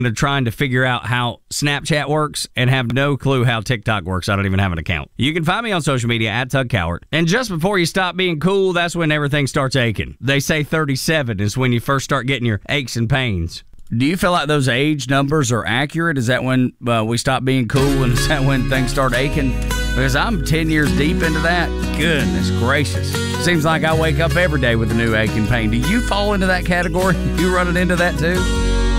They're trying to figure out how Snapchat works and have no clue how TikTok works. I don't even have an account. You can find me on social media at Tug Cowart. And just before you stop being cool, that's when everything starts aching. They say 37 is when you first start getting your aches and pains. Do you feel like those age numbers are accurate? Is that when we stop being cool, and is that when things start aching? Because I'm 10 years deep into that. Goodness gracious. Seems like I wake up every day with a new ache and pain. Do you fall into that category? You running into that too?